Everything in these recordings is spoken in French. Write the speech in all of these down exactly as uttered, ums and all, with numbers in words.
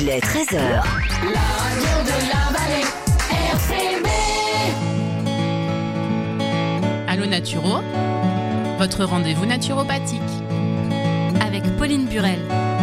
Il est treize heures. La radio de la vallée, R C B. Allô Naturo, votre rendez-vous naturopathique. Avec Pauline Burel.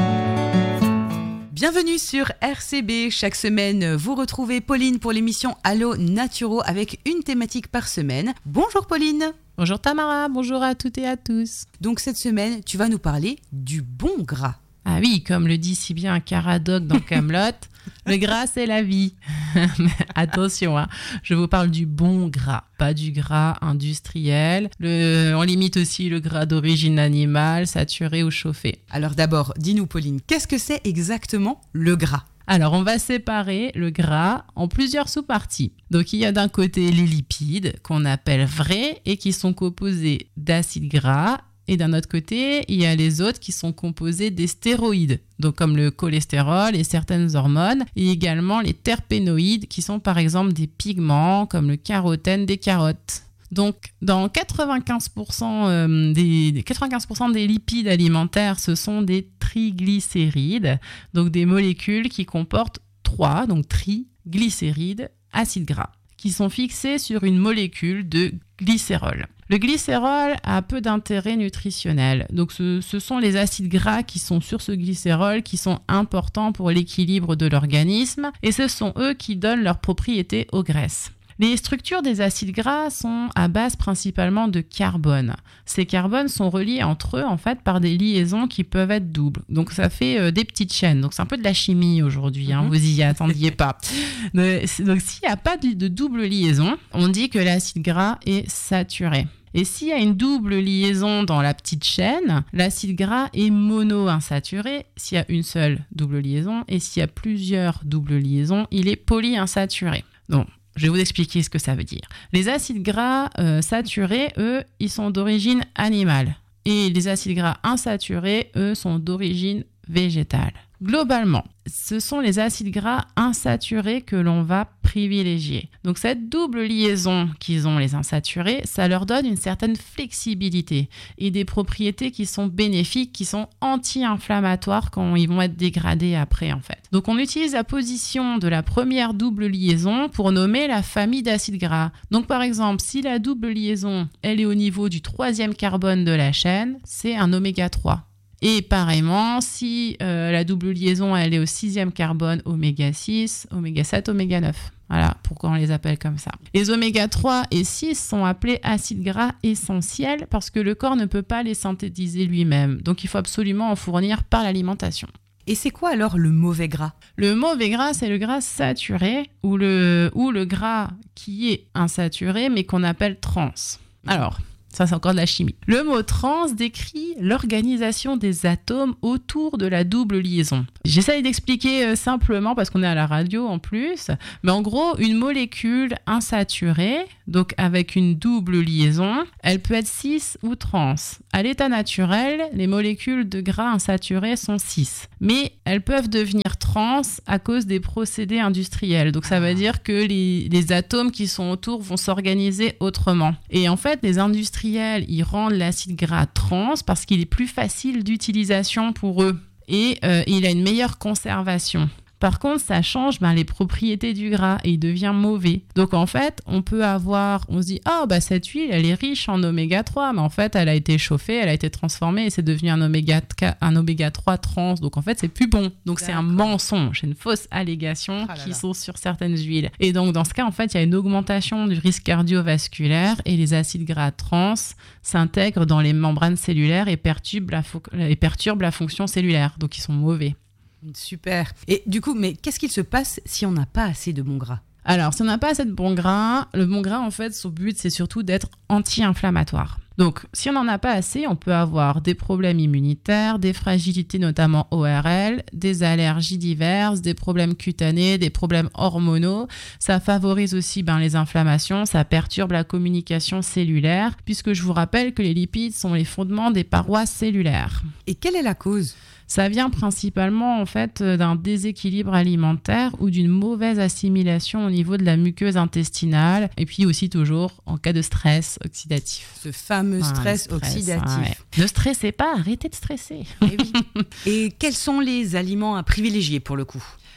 Bienvenue sur R C B. Chaque semaine, vous retrouvez Pauline pour l'émission Allô Naturo avec une thématique par semaine. Bonjour Pauline. Bonjour Tamara, bonjour à toutes et à tous. Donc cette semaine, tu vas nous parler du bon gras. Ah oui, comme le dit si bien Caradoc dans Kaamelott, le gras c'est la vie. Mais attention, hein, je vous parle du bon gras, pas du gras industriel. Le, on limite aussi le gras d'origine animale, saturé ou chauffé. Alors d'abord, dis-nous Pauline, qu'est-ce que c'est exactement le gras ? Alors, on va séparer le gras en plusieurs sous-parties. Donc, il y a d'un côté les lipides qu'on appelle vrais et qui sont composés d'acides gras. Et d'un autre côté, il y a les autres qui sont composés des stéroïdes, donc comme le cholestérol et certaines hormones, et également les terpénoïdes qui sont par exemple des pigments comme le carotène des carottes. Donc, dans quatre-vingt-quinze pour cent des, quatre-vingt-quinze pour cent des lipides alimentaires, ce sont des triglycérides, donc des molécules qui comportent trois, donc triglycérides, acides gras, qui sont fixés sur une molécule de glycérol. Le glycérol a peu d'intérêt nutritionnel. Donc, ce, ce sont les acides gras qui sont sur ce glycérol qui sont importants pour l'équilibre de l'organisme et ce sont eux qui donnent leurs propriétés aux graisses. Les structures des acides gras sont à base principalement de carbone. Ces carbones sont reliés entre eux en fait par des liaisons qui peuvent être doubles. Donc ça fait euh, des petites chaînes. Donc c'est un peu de la chimie aujourd'hui, hein, mm-hmm. Vous y attendiez pas. Donc s'il n'y a pas de, de double liaison, on dit que l'acide gras est saturé. Et s'il y a une double liaison dans la petite chaîne, l'acide gras est monoinsaturé s'il y a une seule double liaison. Et s'il y a plusieurs doubles liaisons, il est polyinsaturé. Donc je vais vous expliquer ce que ça veut dire. Les acides gras euh, saturés, eux, ils sont d'origine animale. Et les acides gras insaturés, eux, sont d'origine végétale. Globalement, ce sont les acides gras insaturés que l'on va privilégier. Donc cette double liaison qu'ils ont, les insaturés, ça leur donne une certaine flexibilité et des propriétés qui sont bénéfiques, qui sont anti-inflammatoires quand ils vont être dégradés après en fait. Donc on utilise la position de la première double liaison pour nommer la famille d'acides gras. Donc par exemple, si la double liaison, elle est au niveau du troisième carbone de la chaîne, c'est un oméga trois. Et pareillement, si euh, la double liaison elle est au sixième carbone, oméga six, oméga sept, oméga neuf. Voilà pourquoi on les appelle comme ça. Les oméga trois et six sont appelés acides gras essentiels parce que le corps ne peut pas les synthétiser lui-même. Donc il faut absolument en fournir par l'alimentation. Et c'est quoi alors le mauvais gras ? Le mauvais gras, c'est le gras saturé ou le, ou le gras qui est insaturé mais qu'on appelle trans. Alors, ça, c'est encore de la chimie. Le mot trans décrit l'organisation des atomes autour de la double liaison. J'essaye d'expliquer euh, simplement parce qu'on est à la radio en plus. Mais en gros, une molécule insaturée, donc avec une double liaison, elle peut être cis ou trans. À l'état naturel, les molécules de gras insaturés sont cis. Mais elles peuvent devenir trans à cause des procédés industriels. Donc ça veut dire que les, les atomes qui sont autour vont s'organiser autrement. Et en fait, les industriels ils rendent l'acide gras trans parce qu'il est plus facile d'utilisation pour eux et euh, il a une meilleure conservation. Par contre, ça change ben, les propriétés du gras et il devient mauvais. Donc en fait, on peut avoir, on se dit, oh bah cette huile, elle est riche en oméga trois, mais en fait, elle a été chauffée, elle a été transformée et c'est devenu un oméga, un oméga trois trans. Donc en fait, c'est plus bon. Donc D'accord. C'est un mensonge, c'est une fausse allégation ah qui sont sur certaines huiles. Et donc dans ce cas, en fait, il y a une augmentation du risque cardiovasculaire et les acides gras trans s'intègrent dans les membranes cellulaires et perturbent la, fo- et perturbent la fonction cellulaire. Donc ils sont mauvais. Super. Et du coup, mais qu'est-ce qu'il se passe si on n'a pas assez de bon gras ? Alors, si on n'a pas assez de bon gras, le bon gras, en fait, son but, c'est surtout d'être anti-inflammatoire. Donc, si on n'en a pas assez, on peut avoir des problèmes immunitaires, des fragilités notamment O R L, des allergies diverses, des problèmes cutanés, des problèmes hormonaux. Ça favorise aussi ben, les inflammations, ça perturbe la communication cellulaire, puisque je vous rappelle que les lipides sont les fondements des parois cellulaires. Et quelle est la cause ? Ça vient principalement en fait d'un déséquilibre alimentaire ou d'une mauvaise assimilation au niveau de la muqueuse intestinale et puis aussi toujours en cas de stress oxydatif. Ce fameux stress, ah, stress oxydatif. Ouais. Ne stressez pas, arrêtez de stresser. Et, oui. Et quels sont les aliments à privilégier pour le coup ?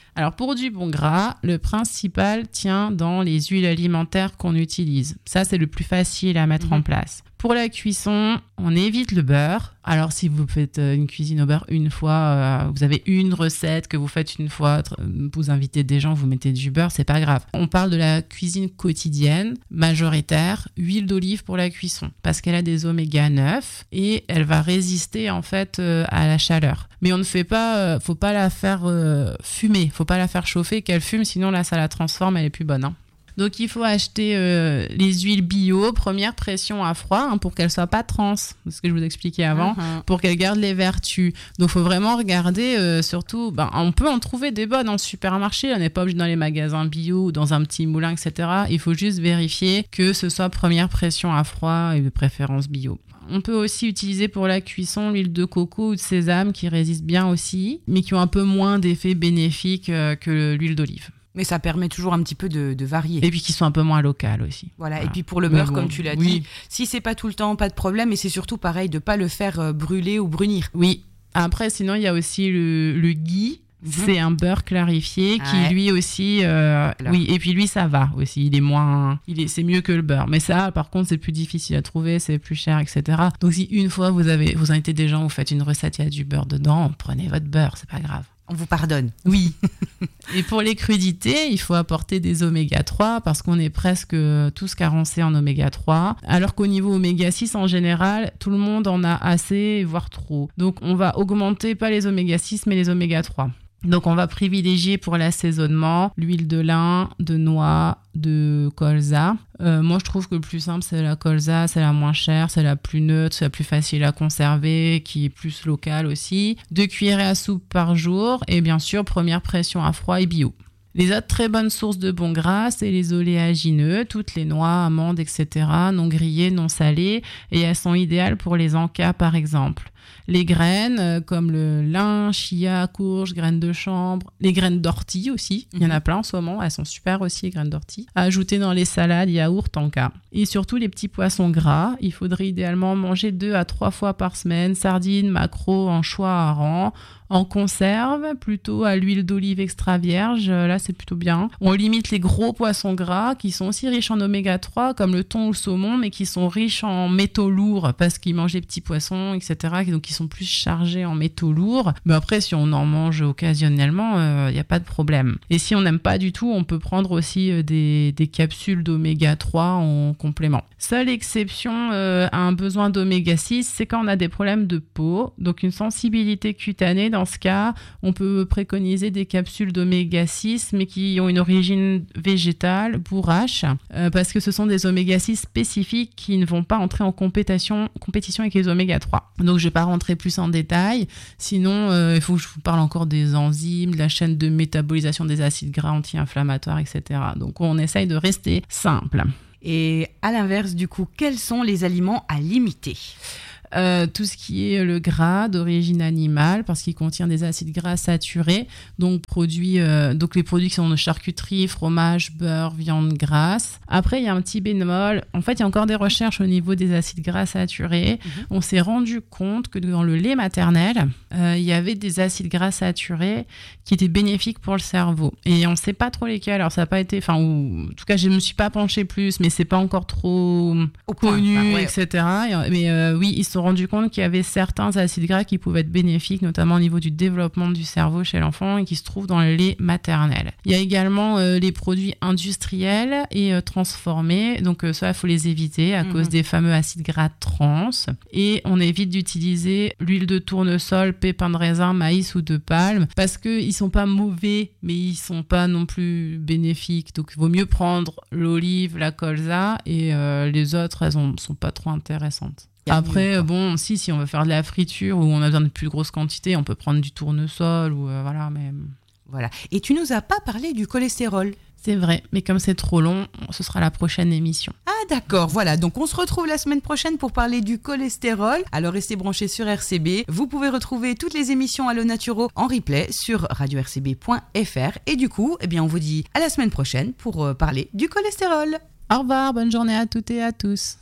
Alors pour du bon gras, le principal tient dans les huiles alimentaires qu'on utilise. Ça, c'est le plus facile à mettre mmh. en place. Pour la cuisson, on évite le beurre. Alors si vous faites une cuisine au beurre une fois, euh, vous avez une recette que vous faites une fois, vous invitez des gens, vous mettez du beurre, c'est pas grave. On parle de la cuisine quotidienne, majoritaire, huile d'olive pour la cuisson, parce qu'elle a des oméga neuf et elle va résister en fait euh, à la chaleur. Mais on ne fait pas, euh, faut pas la faire euh, fumer, faut pas la faire chauffer, qu'elle fume, sinon là ça la transforme, elle est plus bonne. Hein. Donc il faut acheter euh, les huiles bio, première pression à froid, hein, pour qu'elles soient pas trans, c'est ce que je vous expliquais avant, uh-huh. pour qu'elles gardent les vertus. Donc il faut vraiment regarder, euh, surtout, ben, on peut en trouver des bonnes en supermarché, on n'est pas obligé dans les magasins bio ou dans un petit moulin, et cetera. Il faut juste vérifier que ce soit première pression à froid et de préférence bio. On peut aussi utiliser pour la cuisson l'huile de coco ou de sésame qui résistent bien aussi, mais qui ont un peu moins d'effets bénéfiques euh, que l'huile d'olive. Mais ça permet toujours un petit peu de, de varier. Et puis qui sont un peu moins locales aussi. Voilà. voilà. Et puis pour le beurre, bon, comme tu l'as oui. dit, si c'est pas tout le temps, pas de problème. Et c'est surtout pareil de pas le faire euh, brûler ou brunir. Oui. Après, sinon, il y a aussi le, le ghee. Mmh. C'est un beurre clarifié qui ouais. lui aussi, euh, oui. Et puis lui, ça va aussi. Il est moins, il est, c'est mieux que le beurre. Mais ça, par contre, c'est plus difficile à trouver, c'est plus cher, et cetera. Donc si une fois vous avez, vous invitez des gens, vous faites une recette, il y a du beurre dedans, prenez votre beurre, c'est pas grave. On vous pardonne. Oui. Et pour les crudités, il faut apporter des oméga trois parce qu'on est presque tous carencés en oméga trois. Alors qu'au niveau oméga six, en général, tout le monde en a assez, voire trop. Donc on va augmenter pas les oméga six, mais les oméga trois. Donc on va privilégier pour l'assaisonnement l'huile de lin, de noix, de colza. Euh, moi je trouve que le plus simple c'est la colza, c'est la moins chère, c'est la plus neutre, c'est la plus facile à conserver, qui est plus locale aussi. Deux cuillerées à soupe par jour et bien sûr première pression à froid et bio. Les autres très bonnes sources de bons gras, c'est les oléagineux, toutes les noix, amandes, et cetera, non grillées, non salées, et elles sont idéales pour les encas par exemple. Les graines, euh, comme le lin, chia, courge, graines de chanvre, les graines d'ortie aussi, il y en a plein en ce moment, elles sont super aussi les graines d'ortie, à ajouter dans les salades, yaourts, encas. Et surtout les petits poissons gras, il faudrait idéalement manger deux à trois fois par semaine, sardines, maquereaux, anchois, harengs, en conserve, plutôt à l'huile d'olive extra vierge, là c'est plutôt bien. On limite les gros poissons gras qui sont aussi riches en oméga trois comme le thon ou le saumon, mais qui sont riches en métaux lourds parce qu'ils mangent les petits poissons, et cetera. Donc ils sont plus chargés en métaux lourds. Mais après, si on en mange occasionnellement, il euh, n'y a pas de problème. Et si on n'aime pas du tout, on peut prendre aussi euh, des, des capsules d'oméga trois en complément. Seule exception euh, à un besoin d'oméga six, c'est quand on a des problèmes de peau, donc une sensibilité cutanée. Dans ce cas, on peut préconiser des capsules d'oméga six, mais qui ont une origine végétale, bourrache, euh, parce que ce sont des oméga six spécifiques qui ne vont pas entrer en compétition, compétition avec les oméga trois. Donc, je ne vais pas rentrer plus en détail. Sinon, euh, il faut que je vous parle encore des enzymes, de la chaîne de métabolisation des acides gras anti-inflammatoires, et cetera. Donc, on essaye de rester simple. Et à l'inverse, du coup, quels sont les aliments à limiter ? Euh, tout ce qui est le gras d'origine animale parce qu'il contient des acides gras saturés, donc produits, euh, donc les produits qui sont de charcuterie, fromage, beurre, viande grasse. Après, il y a un petit bémol. En fait, il y a encore des recherches au niveau des acides gras saturés. Mmh. On s'est rendu compte que dans le lait maternel, euh, il y avait des acides gras saturés qui étaient bénéfiques pour le cerveau. Et on ne sait pas trop lesquels. Alors, ça n'a pas été, enfin, ou, en tout cas, je ne me suis pas penchée plus, mais c'est pas encore trop au connu, point, bah, ouais. et cetera. Mais euh, oui, ils sont rendu compte qu'il y avait certains acides gras qui pouvaient être bénéfiques, notamment au niveau du développement du cerveau chez l'enfant et qui se trouvent dans le lait maternel. Il y a également euh, les produits industriels et euh, transformés, donc euh, ça, il faut les éviter à mmh. cause des fameux acides gras trans. Et on évite d'utiliser l'huile de tournesol, pépins de raisin, maïs ou de palme parce qu'ils ne sont pas mauvais, mais ils ne sont pas non plus bénéfiques. Donc, il vaut mieux prendre l'olive, la colza et euh, les autres, elles ne sont pas trop intéressantes. Après, mieux, bon, si, si on veut faire de la friture où on a besoin de plus grosses quantités, on peut prendre du tournesol ou euh, voilà, mais... Voilà. Et tu nous as pas parlé du cholestérol. C'est vrai, mais comme c'est trop long, ce sera la prochaine émission. Ah d'accord, voilà. Donc on se retrouve la semaine prochaine pour parler du cholestérol. Alors restez branchés sur R C B. Vous pouvez retrouver toutes les émissions Allo Naturo en replay sur radio r c b point f r. Et du coup, eh bien, on vous dit à la semaine prochaine pour euh, parler du cholestérol. Au revoir, bonne journée à toutes et à tous.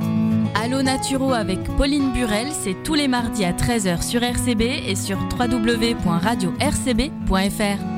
Allo Naturo avec Pauline Burel, c'est tous les mardis à treize heures sur R C B et sur w w w point radio r c b point f r.